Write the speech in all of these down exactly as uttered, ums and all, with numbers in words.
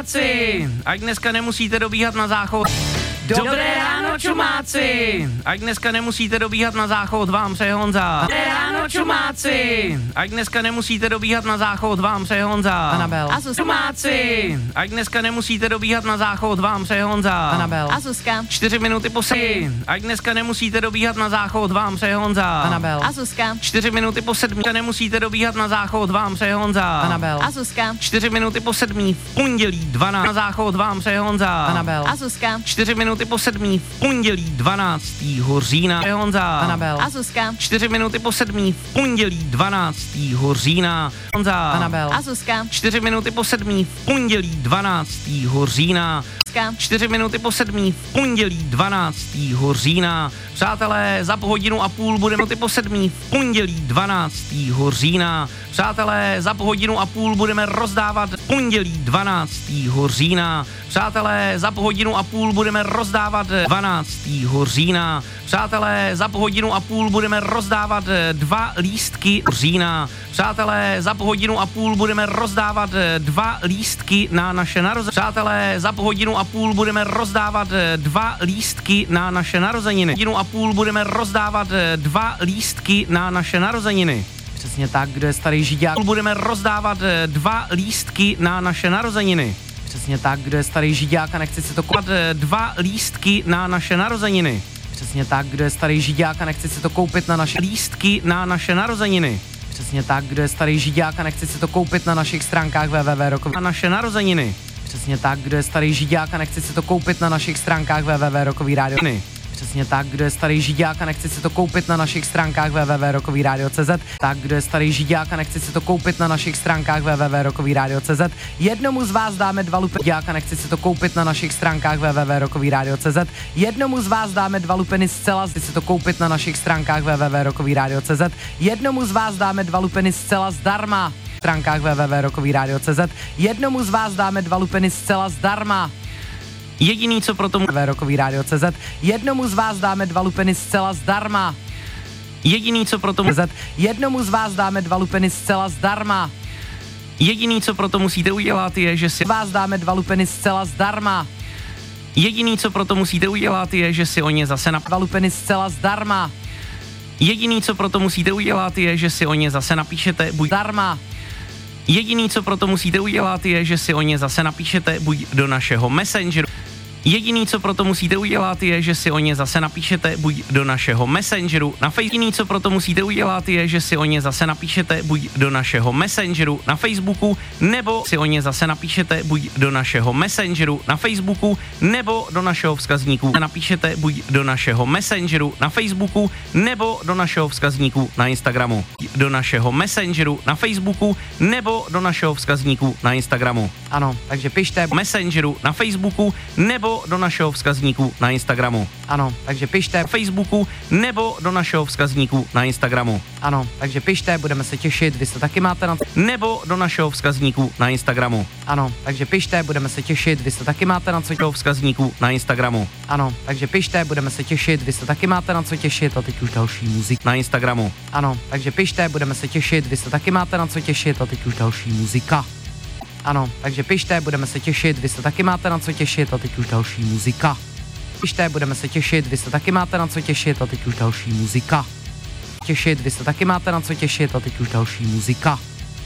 čumáci, ať dneska nemusíte dobíhat na záchod. Dobré ráno, čumáci, ať dneska nemusíte dobíhat na záchod, vám přeje Honza. Dobré ráno, čumáci, ať dneska nemusíte dobíhat na záchod, vám přeje Honza. Anabel. A Zuzka. Čumáci, ať dneska nemusíte dobíhat na záchod, vám přeje Honza. Anabel. A Zuzka. Čtyři minuty po sedmi, ať dneska nemusíte dobíhat na záchod, vám přeje Honza. Anabel. A Zuzka. Čtyři minuty po sedmi, nemusíte dobíhat na záchod, vám přeje Honza. Anabel. A Zuzka. Čtyři minuty po sedmi, v pondělí dvanáct na záchod, vám přeje Honza. Anabel. A Zuzka. Čtyři minuty po sedmi, v pondělí dvanáctého října přeje Honza. Anabel. A Zuzka. Čtyři minuty po sedmi, v pondělí dvanáctého října Honza. Anabel. A Zuzka. Čtyři minuty po sedmi, v pondělí dvanáctého října. Čtyři minuty po sedmi, v pondělí dvanáctého října. Přátelé, za po hodinu a půl budeme minuty po sedmi, v pondělí dvanáctého října. Přátelé, za po hodinu a půl budeme rozdávat v pondělí dvanáctého října. Přátelé, za po hodinu a půl budeme rozdávat dvanáctého října. Přátelé, za po hodinu a půl budeme rozdávat dva lístky října. Přátelé, za po hodinu a půl budeme rozdávat dva lístky na naše narozeniny. Přátelé, za po hodinu a půl budeme rozdávat dva lístky na naše narozeniny. Hodinu a půl budeme rozdávat dva lístky na naše narozeniny. Přesně tak, kdo je starý židák. Budeme rozdávat dva lístky na naše narozeniny. Přesně tak, kdo je starý židák a nechce si to koupit. Dva lístky na naše narozeniny. Přesně tak, kdo je starý židák a nechce si to koupit na naše lístky na naše narozeniny. Přesně tak, kdo je starý židák a nechce si to koupit na našich stránkách w w w tečka rokový. Na naše narozeniny. Přesně tak, kdo je starý židák a nechce si to koupit na našich stránkách w w w tečka rokový rádio. Přesně tak, kdo je starý židák a nechce si to koupit na našich stránkách w w w tečka rokový rádio tečka cz. Tak, kdo je starý židák a nechce si to koupit na našich stránkách w w w tečka rokový rádio tečka cz. Jednomu z vás dáme dva lupeny židák a nechce si to koupit na našich stránkách w w w tečka rokový rádio tečka cz. Jednomu z vás dáme dva lupeny zcela, chce si to koupit na našich stránkách w w w tečka rokový rádio tečka cz. Jednomu z vás dáme dva lupeny zcela zdarma. Stránkách w w w tečka rokový rádio tečka cz. Jednomu z vás dáme dva lupeny zcela zdarma. Jediný, co pro tomu rokový rádio tečka cz. Jednomu z vás dáme dva lupeny zcela zdarma. Jediný, co pro tomu Jednomu z vás dáme dva lupeny zcela zdarma. Jediný, co pro to musíte udělat, je, že si vás dáme dva lupeny zcela zdarma. Jediný, co pro to musíte udělat, je, že si o ně zase nap... Dva lupeny zcela zdarma. Jediný, co pro to musíte udělat, je, že si o ně zase napíšete buď zdarma. Jediný, co pro to musíte udělat, je, že si o ně zase napíšete buď do našeho Messengeru. Jediný, co pro to musíte udělat, je, že si o ně zase napíšete buď do našeho Messengeru na Facebooku. Jediný, co pro to musíte udělat, je, že si o ně zase napíšete buď do našeho Messengeru na Facebooku, nebo si o ně zase napíšete buď do našeho Messengeru na Facebooku, nebo do našeho vzkazníku. Napíšete buď do našeho Messengeru na Facebooku, nebo do našeho vzkazníku na Instagramu. Do našeho Messengeru na Facebooku, nebo do našeho vzkazníku na Instagramu. Ano, takže pište Messengeru na Facebooku, nebo do našeho vzkazníku na Instagramu. Ano, takže pište Facebooku, nebo do našeho vzkazníku na Instagramu. Ano, takže pište, budeme se těšit, vy se taky máte na to. Nebo do našeho vzkazníku na Instagramu. Ano, takže pište, budeme se těšit, vy se taky máte na co do vzkazníku na Instagramu. Ano, takže pište, budeme se těšit, vy se taky máte na co těšit a teď už další muzika. Na Instagramu. Ano, takže pište, budeme se těšit, vy se taky máte na co těšit a teď už další muzika. Ano, takže pište, budeme se těšit, vy se taky máte na co těšit a teď už další muzika. Pište, budeme se těšit, vy se taky máte na co těšit a teď už další muzika. Těšit, vy se taky máte na co těšit a teď už další muzika.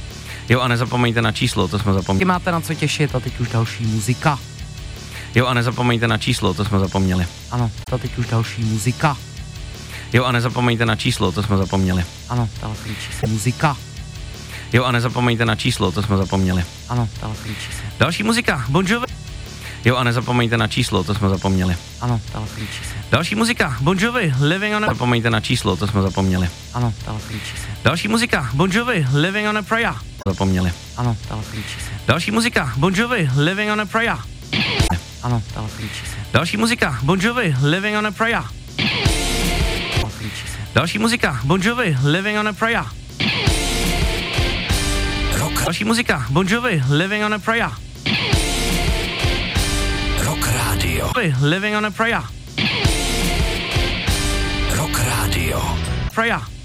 Jo, a nezapomeňte na číslo, to jsme zapomněli. Taky máte na co těšit a teď už další muzika. Jo, a nezapomeňte na číslo, to jsme zapomněli. Ano, a teď už další muzika. Jo, a nezapomeňte na číslo, to jsme zapomněli. Ano, telefonní číslo muzika. Jo, a nezapomeňte na číslo, to jsme zapomněli. Ano, telefonní číslo. Další muzika, Bon Jovi. Jo, a nezapomeňte na číslo, to jsme zapomněli. Ano, telefonní číslo. Další muzika, Bon Jovi, Living on a... Zapomeňte na číslo, to jsme zapomněli. Ano, telefonní číslo. Další muzika, Bon Jovi, Living on a Prayer. Zapomněli. Ano, telefonní číslo. Další muzika, Bon Jovi, Living on a Prayer. Ano, telefonní číslo. Další muzika, Bon Jovi, Living on a Prayer. Telefonní číslo. Další muzika, Bon Jovi, Living on a Prayer. Další muzika, Bon Jovi, Living on a Prayer. Rock Radio. Living on a Prayer. Rock Radio. Prayer.